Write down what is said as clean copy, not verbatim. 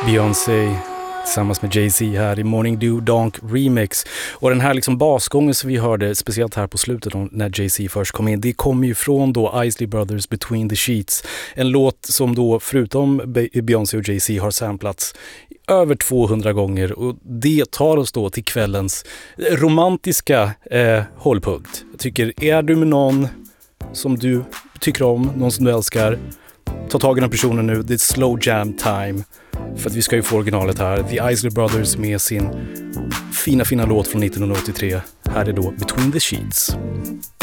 Beyoncé tillsammans med Jay-Z här i Morning Dew Donk Remix. Och den här liksom basgången som vi hörde, speciellt här på slutet när Jay-Z först kom in, det kommer ju från då Isley Brothers Between the Sheets. En låt som då förutom Beyoncé och Jay-Z har samplats över 200 gånger, och det tar oss då till kvällens romantiska hållpunkt. Jag tycker, är du med någon som du tycker om, någon som du älskar, ta tag i den personen nu. Det är slow jam time. För att vi ska ju få originalet här. The Isley Brothers med sin fina låt från 1983. Här är då Between the Sheets.